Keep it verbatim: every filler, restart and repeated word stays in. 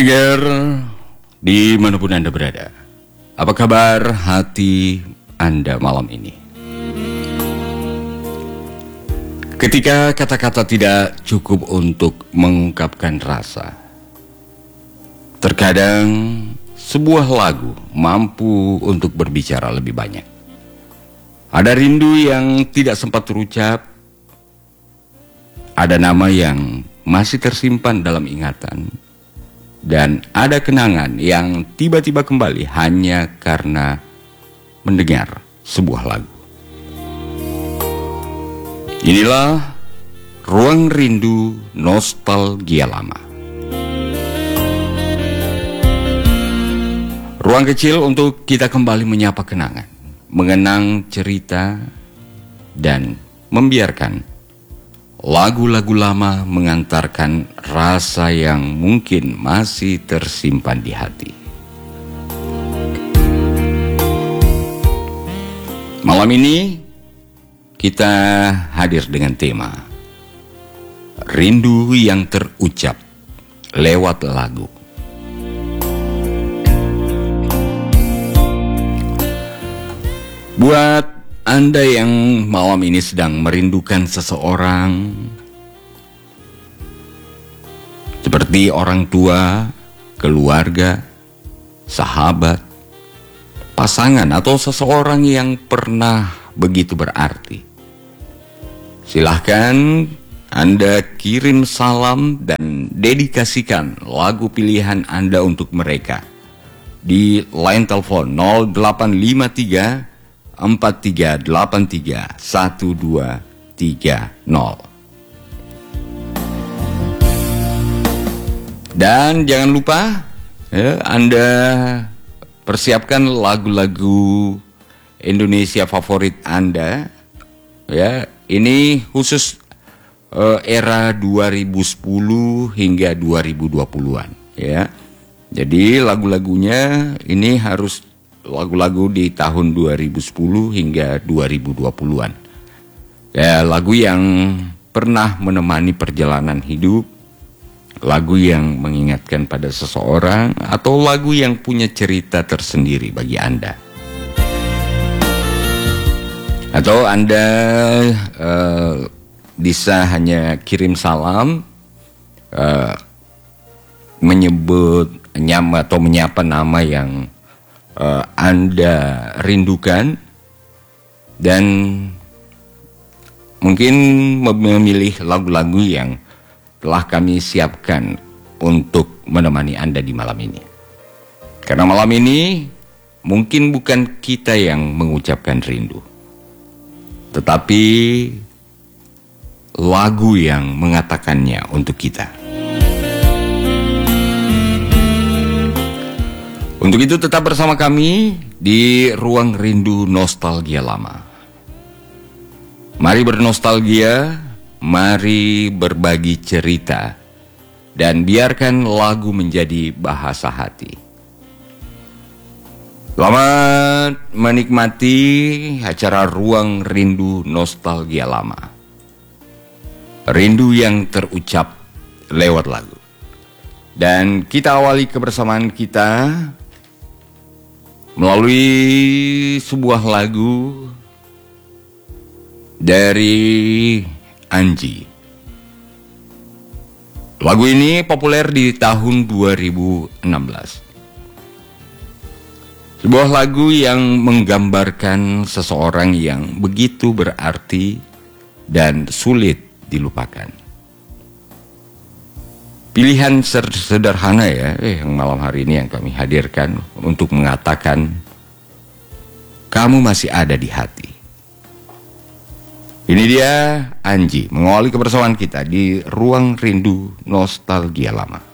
Pendengar dimanapun Anda berada, apa kabar hati Anda malam ini? Ketika kata-kata tidak cukup untuk mengungkapkan rasa, terkadang sebuah lagu mampu untuk berbicara lebih banyak. Ada rindu yang tidak sempat terucap, ada nama yang masih tersimpan dalam ingatan, dan ada kenangan yang tiba-tiba kembali hanya karena mendengar sebuah lagu. Inilah Ruang Rindu Nostalgia Lama. Ruang kecil untuk kita kembali menyapa kenangan, mengenang cerita, dan membiarkan lagu-lagu lama mengantarkan rasa yang mungkin masih tersimpan di hati. Malam ini kita hadir dengan tema Rindu yang terucap lewat lagu. Buat Anda yang malam ini sedang merindukan seseorang, seperti orang tua, keluarga, sahabat, pasangan, atau seseorang yang pernah begitu berarti, silahkan Anda kirim salam dan dedikasikan lagu pilihan Anda untuk mereka di line telepon nol delapan lima tiga empat tiga delapan tiga satu dua tiga nol. Dan jangan lupa ya, Anda persiapkan lagu-lagu Indonesia favorit Anda ya. Ini khusus uh, era dua ribu sepuluh hingga dua ribu dua puluhan ya. Jadi lagu-lagunya ini harus lagu-lagu di tahun dua ribu sepuluh hingga dua ribu dua puluhan. Ya, lagu yang pernah menemani perjalanan hidup, lagu yang mengingatkan pada seseorang, atau lagu yang punya cerita tersendiri bagi Anda. Atau Anda uh, bisa hanya kirim salam, uh, menyebut nyam atau menyapa nama yang Uh, Anda rindukan, dan mungkin memilih lagu-lagu yang telah kami siapkan untuk menemani Anda di malam ini. Karena malam ini mungkin bukan kita yang mengucapkan rindu, tetapi lagu yang mengatakannya untuk kita. Untuk itu tetap bersama kami di Ruang Rindu Nostalgia Lama. Mari bernostalgia, mari berbagi cerita, dan biarkan lagu menjadi bahasa hati. Selamat menikmati acara Ruang Rindu Nostalgia Lama. Rindu yang terucap lewat lagu. Dan kita awali kebersamaan kita melalui sebuah lagu dari Anji. Lagu ini populer di tahun dua ribu enam belas. Sebuah lagu yang menggambarkan seseorang yang begitu berarti dan sulit dilupakan. Pilihan sederhana ya, eh, yang malam hari ini yang kami hadirkan untuk mengatakan kamu masih ada di hati. Ini dia Anji mengawali kebersamaan kita di Ruang Rindu Nostalgia Lama.